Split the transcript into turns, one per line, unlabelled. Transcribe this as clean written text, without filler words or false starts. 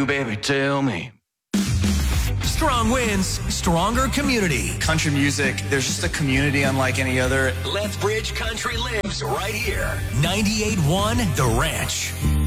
Baby, tell me.
Strong winds, stronger community.
Country music, there's just a community unlike any other.
Lethbridge Country lives right here. 98.1 The Ranch.